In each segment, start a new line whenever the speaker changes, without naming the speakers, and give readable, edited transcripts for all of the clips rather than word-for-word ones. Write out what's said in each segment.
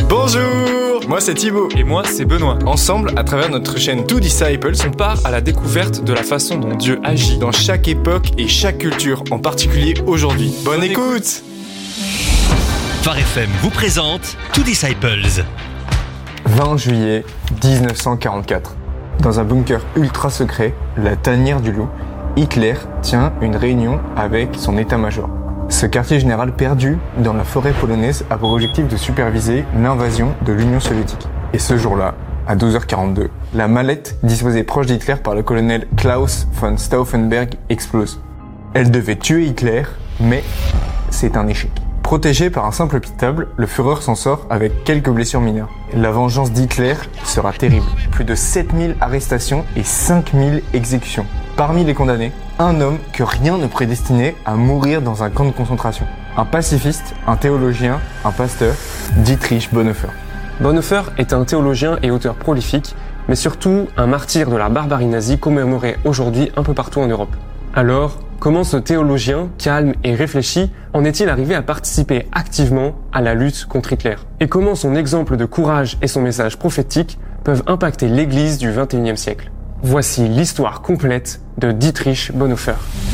Bonjour, moi c'est Thibaut.
Et moi c'est Benoît.
Ensemble, à travers notre chaîne Two Disciples,
on part à la découverte de la façon dont Dieu agit
dans chaque époque et chaque culture, en particulier aujourd'hui. Bonne écoute.
Phare FM vous présente Two Disciples.
20 juillet 1944. Dans un bunker ultra secret, la tanière du loup, Hitler tient une réunion avec son état-major. Ce quartier général perdu dans la forêt polonaise a pour objectif de superviser l'invasion de l'Union soviétique. Et ce jour-là, à 12h42, la mallette disposée proche d'Hitler par le colonel Klaus von Stauffenberg explose. Elle devait tuer Hitler, mais c'est un échec. Protégé par un simple pitable, le Führer s'en sort avec quelques blessures mineures. La vengeance d'Hitler sera terrible. Plus de 7000 arrestations et 5000 exécutions. Parmi les condamnés, un homme que rien ne prédestinait à mourir dans un camp de concentration. Un pacifiste, un théologien, un pasteur, Dietrich Bonhoeffer.
Bonhoeffer est un théologien et auteur prolifique, mais surtout un martyr de la barbarie nazie commémoré aujourd'hui un peu partout en Europe. Alors, comment ce théologien, calme et réfléchi, en est-il arrivé à participer activement à la lutte contre Hitler? Et comment son exemple de courage et son message prophétique peuvent impacter l'Église du XXIe siècle? Voici l'histoire complète de Dietrich Bonhoeffer.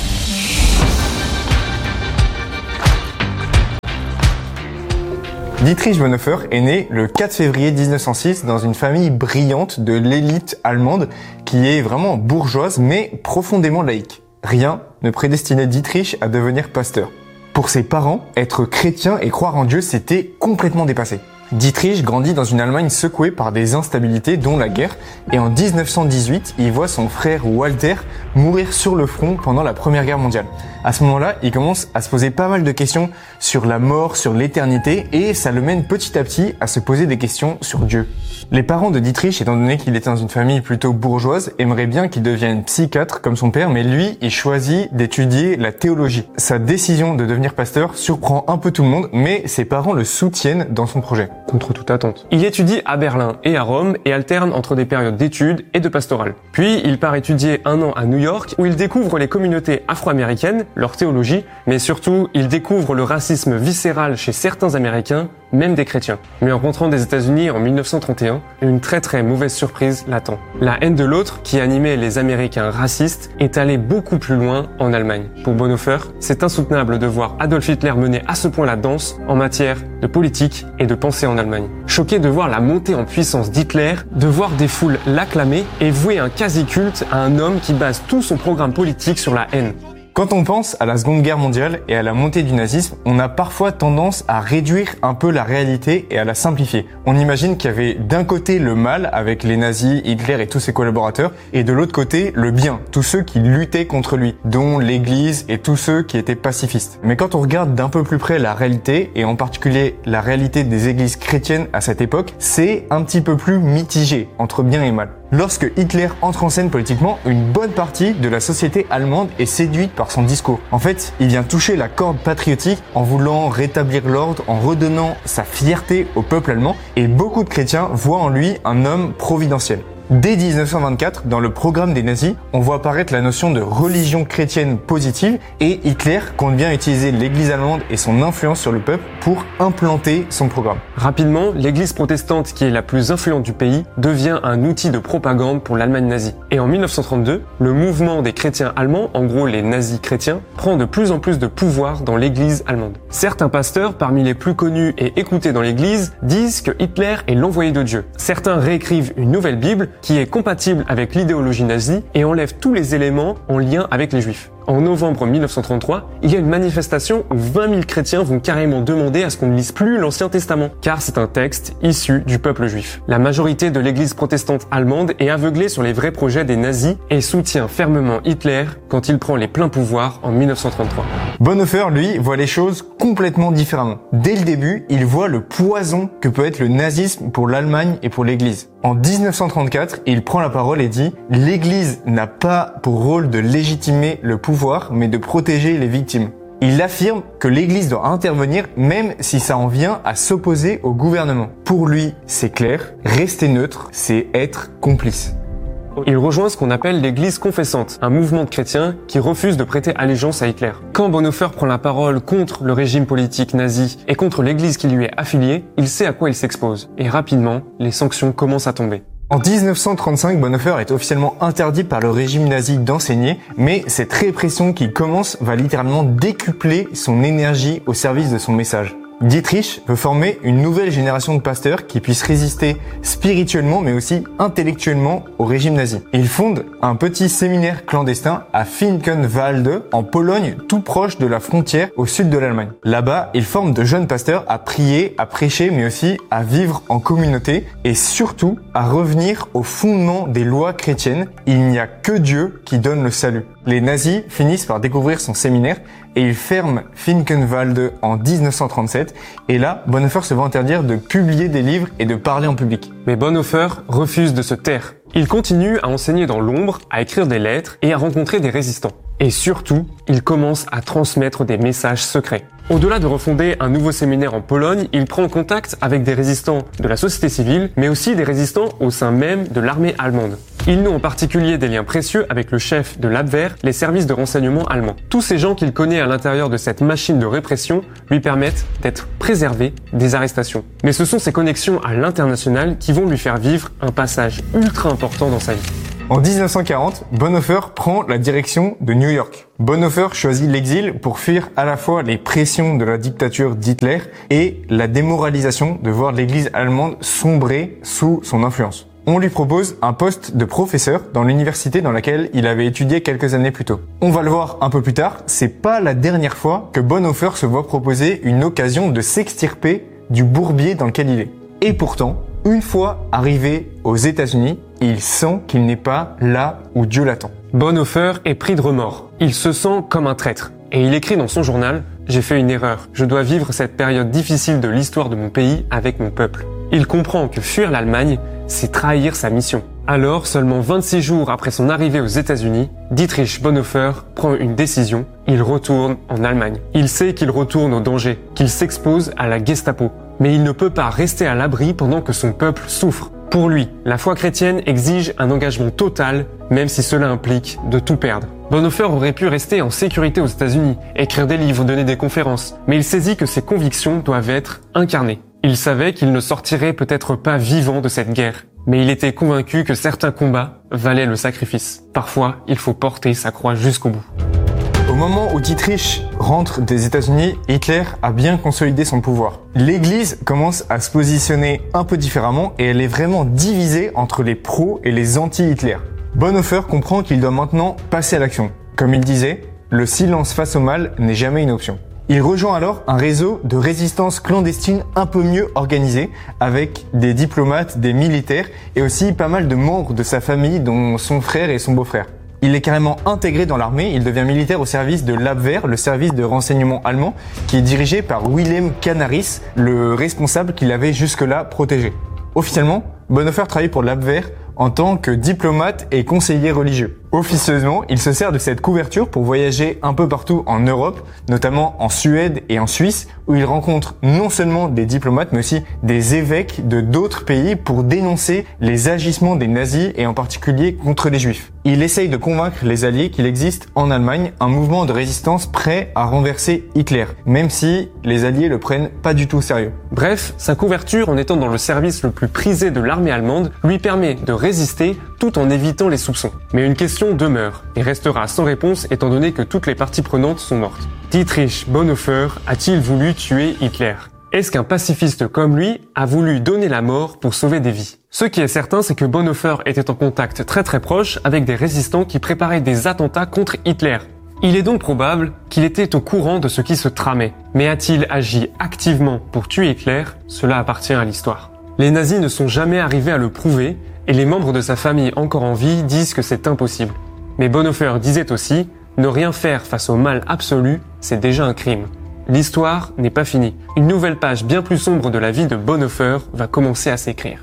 Dietrich Bonhoeffer est né le 4 février 1906 dans une famille brillante de l'élite allemande qui est vraiment bourgeoise mais profondément laïque. Rien ne prédestinait Dietrich à devenir pasteur. Pour ses parents, être chrétien et croire en Dieu, c'était complètement dépassé. Dietrich grandit dans une Allemagne secouée par des instabilités, dont la guerre, et en 1918, il voit son frère Walter mourir sur le front pendant la Première Guerre mondiale. À ce moment-là, il commence à se poser pas mal de questions sur la mort, sur l'éternité, et ça le mène petit à petit à se poser des questions sur Dieu. Les parents de Dietrich, étant donné qu'il était dans une famille plutôt bourgeoise, aimeraient bien qu'il devienne psychiatre comme son père, mais lui, il choisit d'étudier la théologie. Sa décision de devenir pasteur surprend un peu tout le monde, mais ses parents le soutiennent dans son projet.
Contre toute attente. Il étudie à Berlin et à Rome et alterne entre des périodes d'études et de pastorale. Puis, il part étudier 1 an à New York où il découvre les communautés afro-américaines, leur théologie, mais surtout, il découvre le racisme viscéral chez certains Américains, même des chrétiens. Mais en rentrant des États-Unis en 1931, une très mauvaise surprise l'attend. La haine de l'autre, qui animait les Américains racistes, est allée beaucoup plus loin en Allemagne. Pour Bonhoeffer, c'est insoutenable de voir Adolf Hitler mener à ce point la danse en matière de politique et de pensée en Allemagne. Choqué de voir la montée en puissance d'Hitler, de voir des foules l'acclamer et vouer un quasi-culte à un homme qui base tout son programme politique sur la haine.
Quand on pense à la Seconde Guerre mondiale et à la montée du nazisme, on a parfois tendance à réduire un peu la réalité et à la simplifier. On imagine qu'il y avait d'un côté le mal avec les nazis, Hitler et tous ses collaborateurs, et de l'autre côté le bien, tous ceux qui luttaient contre lui, dont l'Église et tous ceux qui étaient pacifistes. Mais quand on regarde d'un peu plus près la réalité, et en particulier la réalité des églises chrétiennes à cette époque, c'est un petit peu plus mitigé entre bien et mal. Lorsque Hitler entre en scène politiquement, une bonne partie de la société allemande est séduite par son discours. En fait, il vient toucher la corde patriotique en voulant rétablir l'ordre, en redonnant sa fierté au peuple allemand, et beaucoup de chrétiens voient en lui un homme providentiel. Dès 1924, dans le programme des nazis, on voit apparaître la notion de religion chrétienne positive et Hitler compte bien utiliser l'église allemande et son influence sur le peuple pour implanter son programme.
Rapidement, l'église protestante, qui est la plus influente du pays, devient un outil de propagande pour l'Allemagne nazie. Et en 1932, le mouvement des chrétiens allemands, en gros les nazis chrétiens, prend de plus en plus de pouvoir dans l'église allemande. Certains pasteurs, parmi les plus connus et écoutés dans l'église, disent que Hitler est l'envoyé de Dieu. Certains réécrivent une nouvelle Bible qui est compatible avec l'idéologie nazie et enlève tous les éléments en lien avec les juifs. En novembre 1933, il y a une manifestation où 20 000 chrétiens vont carrément demander à ce qu'on ne lise plus l'Ancien Testament, car c'est un texte issu du peuple juif. La majorité de l'église protestante allemande est aveuglée sur les vrais projets des nazis et soutient fermement Hitler quand il prend les pleins pouvoirs en 1933.
Bonhoeffer, lui, voit les choses complètement différemment. Dès le début, il voit le poison que peut être le nazisme pour l'Allemagne et pour l'Église. En 1934, il prend la parole et dit « L'Église n'a pas pour rôle de légitimer le pouvoir, mais de protéger les victimes. » Il affirme que l'Église doit intervenir même si ça en vient à s'opposer au gouvernement. Pour lui, c'est clair, rester neutre, c'est être complice.
Il rejoint ce qu'on appelle l'Église confessante, un mouvement de chrétiens qui refuse de prêter allégeance à Hitler. Quand Bonhoeffer prend la parole contre le régime politique nazi et contre l'Église qui lui est affiliée, il sait à quoi il s'expose. Et rapidement, les sanctions commencent à tomber.
En 1935, Bonhoeffer est officiellement interdit par le régime nazi d'enseigner, mais cette répression qui commence va littéralement décupler son énergie au service de son message. Dietrich veut former une nouvelle génération de pasteurs qui puissent résister spirituellement mais aussi intellectuellement au régime nazi. Il fonde un petit séminaire clandestin à Finkenwalde en Pologne, tout proche de la frontière au sud de l'Allemagne. Là-bas, il forme de jeunes pasteurs à prier, à prêcher mais aussi à vivre en communauté et surtout à revenir au fondement des lois chrétiennes. Il n'y a que Dieu qui donne le salut. Les nazis finissent par découvrir son séminaire et ils ferment Finkenwalde en 1937. Et là, Bonhoeffer se voit interdire de publier des livres et de parler en public.
Mais Bonhoeffer refuse de se taire. Il continue à enseigner dans l'ombre, à écrire des lettres et à rencontrer des résistants. Et surtout, il commence à transmettre des messages secrets. Au-delà de refonder un nouveau séminaire en Pologne, il prend contact avec des résistants de la société civile, mais aussi des résistants au sein même de l'armée allemande. Il noue en particulier des liens précieux avec le chef de l'Abwehr, les services de renseignement allemands. Tous ces gens qu'il connaît à l'intérieur de cette machine de répression lui permettent d'être préservé des arrestations. Mais ce sont ses connexions à l'international qui vont lui faire vivre un passage ultra important dans sa vie.
En 1940, Bonhoeffer prend la direction de New York. Bonhoeffer choisit l'exil pour fuir à la fois les pressions de la dictature d'Hitler et la démoralisation de voir l'Église allemande sombrer sous son influence. On lui propose un poste de professeur dans l'université dans laquelle il avait étudié quelques années plus tôt. On va le voir un peu plus tard, c'est pas la dernière fois que Bonhoeffer se voit proposer une occasion de s'extirper du bourbier dans lequel il est. Et pourtant, une fois arrivé aux États-Unis, il sent qu'il n'est pas là où Dieu l'attend.
Bonhoeffer est pris de remords. Il se sent comme un traître. Et il écrit dans son journal « J'ai fait une erreur. Je dois vivre cette période difficile de l'histoire de mon pays avec mon peuple. » Il comprend que fuir l'Allemagne, c'est trahir sa mission. Alors, seulement 26 jours après son arrivée aux États-Unis, Dietrich Bonhoeffer prend une décision. Il retourne en Allemagne. Il sait qu'il retourne au danger, qu'il s'expose à la Gestapo. Mais il ne peut pas rester à l'abri pendant que son peuple souffre. Pour lui, la foi chrétienne exige un engagement total, même si cela implique de tout perdre. Bonhoeffer aurait pu rester en sécurité aux États-Unis, écrire des livres, donner des conférences, mais il saisit que ses convictions doivent être incarnées. Il savait qu'il ne sortirait peut-être pas vivant de cette guerre, mais il était convaincu que certains combats valaient le sacrifice. Parfois, il faut porter sa croix jusqu'au bout.
Au moment où Dietrich rentre des États-Unis, Hitler a bien consolidé son pouvoir. L'Église commence à se positionner un peu différemment et elle est vraiment divisée entre les pros et les anti-Hitler. Bonhoeffer comprend qu'il doit maintenant passer à l'action. Comme il disait, le silence face au mal n'est jamais une option. Il rejoint alors un réseau de résistance clandestine un peu mieux organisé, avec des diplomates, des militaires et aussi pas mal de membres de sa famille, dont son frère et son beau-frère. Il est carrément intégré dans l'armée, il devient militaire au service de l'Abwehr, le service de renseignement allemand, qui est dirigé par Wilhelm Canaris, le responsable qu'il avait jusque-là protégé. Officiellement, Bonhoeffer travaille pour l'Abwehr en tant que diplomate et conseiller religieux. Officieusement, il se sert de cette couverture pour voyager un peu partout en Europe, notamment en Suède et en Suisse, où il rencontre non seulement des diplomates, mais aussi des évêques de d'autres pays pour dénoncer les agissements des nazis et en particulier contre les juifs. Il essaye de convaincre les alliés qu'il existe en Allemagne un mouvement de résistance prêt à renverser Hitler, même si les alliés le prennent pas du tout au sérieux.
Bref, sa couverture en étant dans le service le plus prisé de l'armée allemande lui permet de résister tout en évitant les soupçons. Mais une question demeure et restera sans réponse étant donné que toutes les parties prenantes sont mortes. Dietrich Bonhoeffer a-t-il voulu tuer Hitler ? Est-ce qu'un pacifiste comme lui a voulu donner la mort pour sauver des vies ? Ce qui est certain, c'est que Bonhoeffer était en contact très proche avec des résistants qui préparaient des attentats contre Hitler. Il est donc probable qu'il était au courant de ce qui se tramait. Mais a-t-il agi activement pour tuer Hitler ? Cela appartient à l'histoire. Les nazis ne sont jamais arrivés à le prouver et les membres de sa famille encore en vie disent que c'est impossible. Mais Bonhoeffer disait aussi, ne rien faire face au mal absolu, c'est déjà un crime. L'histoire n'est pas finie. Une nouvelle page bien plus sombre de la vie de Bonhoeffer va commencer à s'écrire.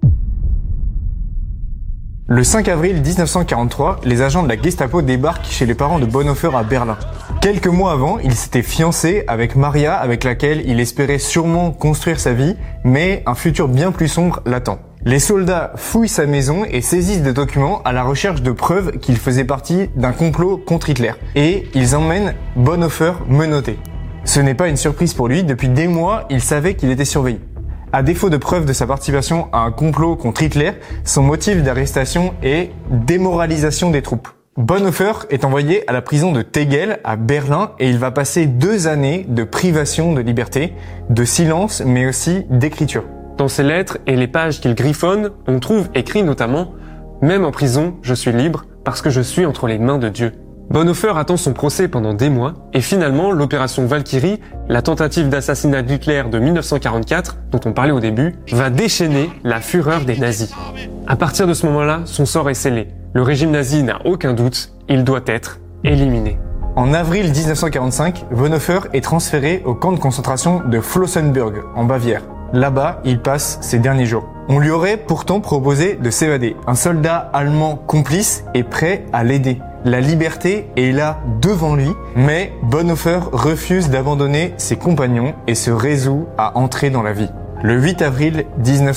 Le 5 avril 1943, les agents de la Gestapo débarquent chez les parents de Bonhoeffer à Berlin. Quelques mois avant, il s'était fiancé avec Maria, avec laquelle il espérait sûrement construire sa vie, mais un futur bien plus sombre l'attend. Les soldats fouillent sa maison et saisissent des documents à la recherche de preuves qu'il faisait partie d'un complot contre Hitler. Et ils emmènent Bonhoeffer menotté. Ce n'est pas une surprise pour lui, depuis des mois, il savait qu'il était surveillé. À défaut de preuves de sa participation à un complot contre Hitler, son motif d'arrestation est démoralisation des troupes. Bonhoeffer est envoyé à la prison de Tegel à Berlin et il va passer 2 années de privation de liberté, de silence mais aussi d'écriture.
Dans ses lettres et les pages qu'il griffonne, on trouve écrit notamment « Même en prison, je suis libre parce que je suis entre les mains de Dieu ». Bonhoeffer attend son procès pendant des mois et finalement l'opération Valkyrie, la tentative d'assassinat d'Hitler de 1944 dont on parlait au début, va déchaîner la fureur des nazis. À partir de ce moment-là, son sort est scellé. Le régime nazi n'a aucun doute, il doit être éliminé.
En avril 1945, Bonhoeffer est transféré au camp de concentration de Flossenbürg en Bavière. Là-bas, il passe ses derniers jours. On lui aurait pourtant proposé de s'évader. Un soldat allemand complice est prêt à l'aider. La liberté est là devant lui, mais Bonhoeffer refuse d'abandonner ses compagnons et se résout à entrer dans la vie. Le 8 avril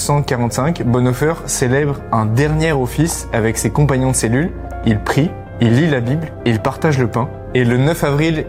1945, Bonhoeffer célèbre un dernier office avec ses compagnons de cellule. Il prie, il lit la Bible, il partage le pain. Et le 9 avril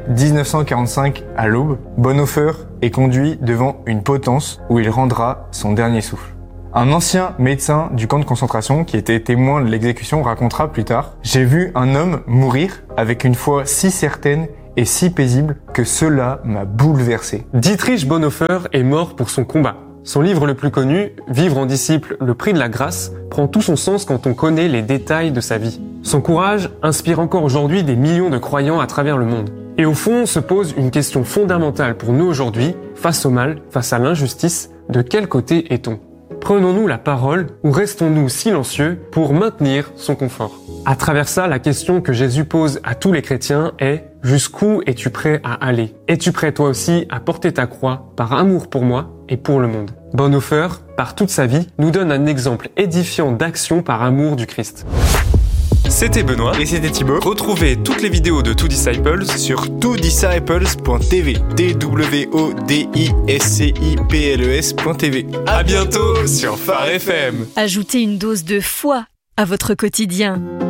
1945, à l'aube, Bonhoeffer est conduit devant une potence où il rendra son dernier souffle. Un ancien médecin du camp de concentration qui était témoin de l'exécution racontera plus tard « J'ai vu un homme mourir avec une foi si certaine et si paisible que cela m'a bouleversé. »
Dietrich Bonhoeffer est mort pour son combat. Son livre le plus connu, Vivre en disciple, le prix de la grâce, prend tout son sens quand on connaît les détails de sa vie. Son courage inspire encore aujourd'hui des millions de croyants à travers le monde. Et au fond, se pose une question fondamentale pour nous aujourd'hui, face au mal, face à l'injustice, de quel côté est-on ? Prenons-nous la parole ou restons-nous silencieux pour maintenir son confort ? À travers ça, la question que Jésus pose à tous les chrétiens est « Jusqu'où es-tu prêt à aller ? Es-tu prêt toi aussi à porter ta croix par amour pour moi et pour le monde ?» Bonhoeffer, par toute sa vie, nous donne un exemple édifiant d'action par amour du Christ.
C'était Benoît
Et c'était Thibaut
Retrouvez toutes les vidéos de Two Disciples
sur twodisciples.tv. twodisciples.tv.
À bientôt sur Phare FM.
Ajoutez une dose de foi à votre quotidien.